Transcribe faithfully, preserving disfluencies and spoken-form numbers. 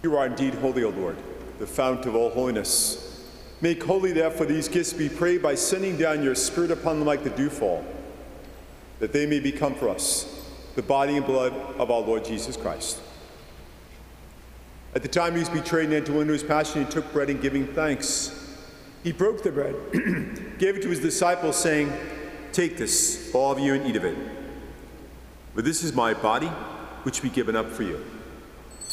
You are indeed holy, O Lord, the fount of all holiness. Make holy, therefore, these gifts, we pray, by sending down your Spirit upon them like the dewfall, that they may become for us the body and blood of our Lord Jesus Christ. At the time he was betrayed and entered into his passion, he took bread and giving thanks, he broke the bread, gave it to his disciples, saying, "Take this, all of you, and eat of it. For this is my body, which will be given up for you."